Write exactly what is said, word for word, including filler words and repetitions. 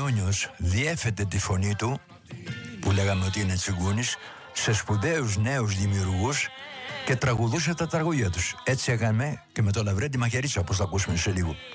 Πανιόνιος διέφεται τη φωνή του, που λέγαμε ότι είναι τσιγκούνης, σε σπουδαίους νέους δημιουργούς και τραγουδούσε τα τραγούδια τους. Έτσι έκαμε και με το Λαβρέντι Μαχαιρίτσα, όπως θα ακούσουμε σε λίγο.